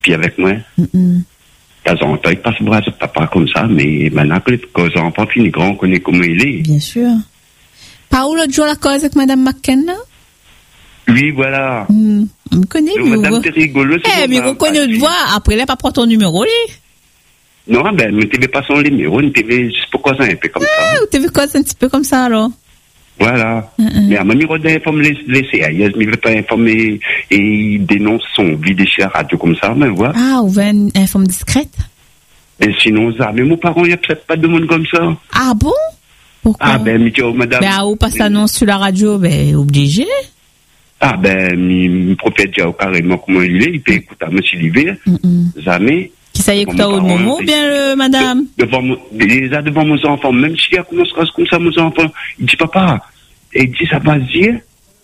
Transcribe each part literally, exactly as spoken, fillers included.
plus avec moi. Mm-mm. De temps en temps, il passe bras de papa comme ça, mais maintenant que les enfants finissent grands, on connaît comment il est. Bien sûr. Pas où l'autre jour la cause avec Madame McKenna? Oui, voilà. Mm. On me connaît, Donc, madame, t'es rigolo, c'est Eh, mais on connaît notre voix. Après, là, pas prendre ton numéro, là. Non, ben, mais t'avais pas son numéro, t'avais juste pour causer un peu comme ah, ça. Ou t'avais causer un petit peu comme ça, alors? Voilà. Mm-mm. Mais à mon numéro d'informe les, les C I S, mais il veut pas informer et il dénonce son vidéo chez la radio comme ça, mais voilà. Ah, ou une informe discrète? Mais sinon, ça, mais mon parent, il n'y a peut-être pas de monde comme ça. Ah bon? Pourquoi? Ah ben, mais tu vois, madame. Ben, ou pas s'annonce sur la radio, ben, obligé. Ah ben, le prophète dit carrément comment il est, il peut écouter à monsieur l'hiver, jamais. Qui ça y écoute à haut moment, bien, le, madame? Devant mon, déjà devant mes enfants, même si il commence à comme ça, mes enfants, il dit papa, et il dit ça va dire.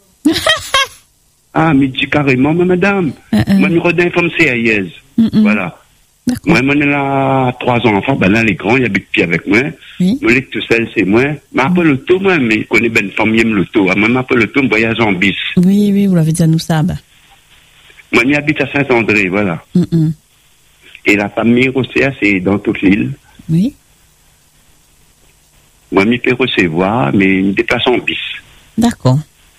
Ah, mais il dit carrément, mais madame, uh-uh. moi, numéro d'informe C I S. Voilà. Moi, moi, j'ai là trois enfants, ben là, les grands, ils habitent plus avec moi. Oui. Moi, les tout seul, c'est moi. Mais après l'auto, moi, mais il connaît ben une famille, même l'auto. Moi, après l'auto, je voyage en bis. Oui, oui, vous l'avez dit à nous, ça, ben. Moi, j'habite habite à Saint-André, voilà. Mm-mm. Et la famille Rosséa, c'est dans toute l'île. Oui. Moi, je peux recevoir, mais je me déplace en bis. D'accord.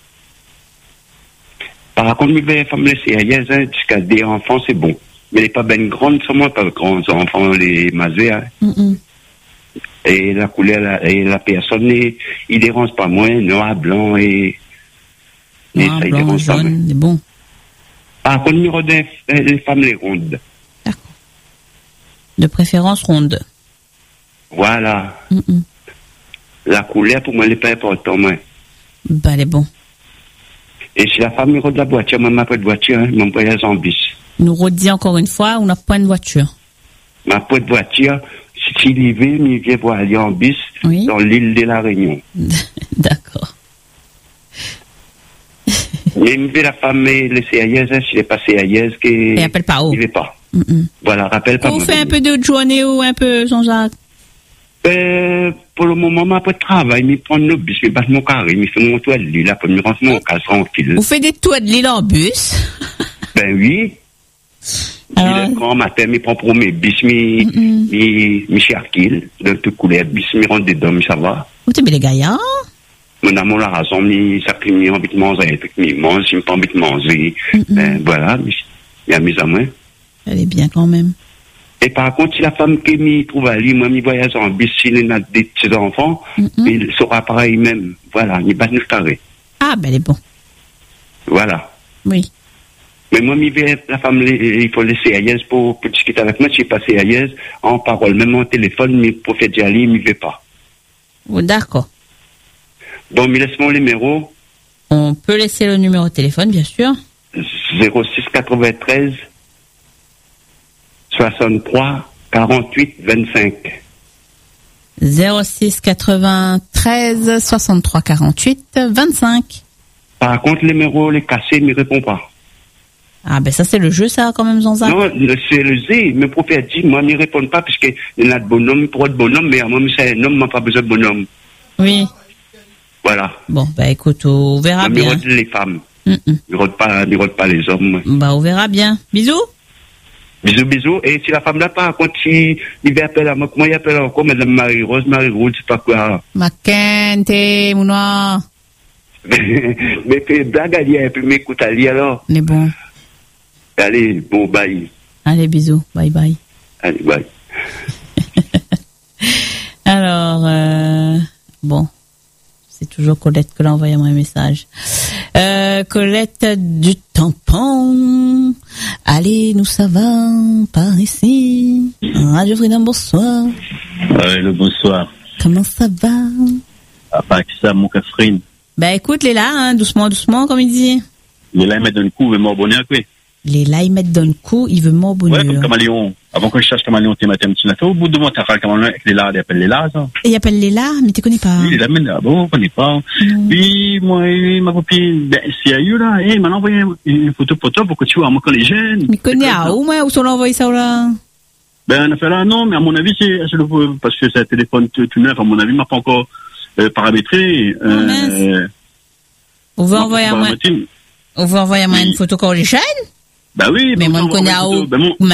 Par contre, je vais faire les C I S, hein, jusqu'à des enfants, c'est bon. Mais les pas ben grandes, sont moi, pas grands enfants, les mazés, hein. Mm-mm. Et la couleur, la, et la personne, il, il dérange pas moins, noir, blanc et... Noir, et ça, blanc, jaune, c'est bon. Par contre, numéro des les femmes, les rondes. D'accord. De préférence ronde. Voilà. Mm-mm. La couleur, pour moi, elle n'est pas importante, moi. Bah, elle est bon. Et si la femme numéro de la voiture, moi, ma pas de voiture, hein, mon voyage en bis. Nous redis encore une fois, on n'a pas de voiture. Ma pas de voiture, si il y va, il vient pour aller en bis, oui. Dans l'île de la Réunion. D'accord. Mais il me fait la femme, le C I S, hein, s'il n'est pas C I S, qu'il ne appelle pas haut. Il ne veut pas. Mm-mm. Voilà, rappelle pas. Vous faites un peu de journée ou un peu, Jean-Jacques? Euh, pour le moment, ma pas de travail, mais prend nos bus, mais passe mon carré, mais fait mon toit de l'île, là, pour me rentrer mon cas tranquille. Vous faites des toits de l'île en bus? Ben oui. Alors... Il est grand matin, mais prend pour mes bis, mais, mais, mais charquille, de toute couleur, bis, mais rentre dedans, mais ça va. Vous t'aimez les gaillards? Mon amour, la raison, mais ça fait, mais envie de manger, mais mange, j'ai pas envie de manger. Ben, voilà, il y a mes amis. Elle est bien quand même. Et par contre, si la femme qui m'y trouve à l'île, moi, m'y voyage en bus, s'il a des petits enfants, mm-hmm. il sera pareil même. Voilà, il va nous carrer. Ah, ben, elle est bon. Voilà. Oui. Mais moi, m'y vais, la femme, il faut laisser C I S pour, pour discuter avec moi. Si je pas C I S, en parole, même en téléphone, mais pour faire dire il m'y va pas. Oh, d'accord. Bon, mais laisse mon numéro. On peut laisser le numéro de téléphone, bien sûr. zéro six quatre-vingt-treize soixante-trois quarante-huit vingt-cinq. zéro six quatre-vingt-treize soixante-trois quarante-huit vingt-cinq. Par contre, le numéro, les cassés, ne me répond pas. Ah, ben ça, c'est le jeu, ça, quand même, Jean-Jacques. Non, c'est le Z. Mes prophètes disent, moi, ne me répond pas, puisqu'il y a de bonhomme, pour être bonhomme, mais à moi, c'est un homme, n'a pas besoin de bonhomme. Oui. Voilà. Bon, ben écoute, on verra bien. On les femmes. Mm-mm. Ne rôde pas, ne rôde pas les hommes. Bah, on verra bien. Bisous. Bisous, bisous. Et si la femme n'a pas, quand il, il appelle à moi, comment il appelle encore, Madame Marie-Rose, Marie-Rose, c'est pas quoi. Macente, mon noir. Mais fais blague à lire, et puis m'écoute à lire alors. Mais bon. Allez, bon, bye. Allez, bisous. Bye bye. Allez, bye. Alors, euh, bon. C'est toujours Colette que l'a envoyé moi un message. Euh, Colette du tampon. Allez, nous ça va par ici. Radio Freedom, bonsoir. Euh, le bonsoir. Comment ça va? Ah, pas que ça, mon Catherine. Ben écoute, Léla, hein, doucement, doucement, comme il dit. Léla, il met d'un coup, il veut m'abonner à quoi? Léla, il met d'un coup, il veut m'abonner. Ouais, comme Caméléon. Avant que je cherche Caméléon, tu m'as un petit nato. Au bout de moi, tu as Caméléon avec Léla, il appelle Léla, ça. Et il appelle Léla, mais tu connais pas. Oui, Léla, mais là, bon, on connaît pas. Mm. Puis, moi, ma copine, ben, s'il y a eu là, il m'a envoyé une photo pour toi pour que tu vois, moi, quand les jeunes. Mais connais à où, moi, où sont envoyé ça, là? Ben, on a fait là, non, mais à mon avis, c'est, c'est le, parce que c'est un téléphone tout neuf, à mon avis, il m'a pas encore, euh, paramétré. Oh, euh, on veut envoyer à moi, on veut envoyer à moi une photo quand les jeunes? Bah oui, mais moi, je connais à où?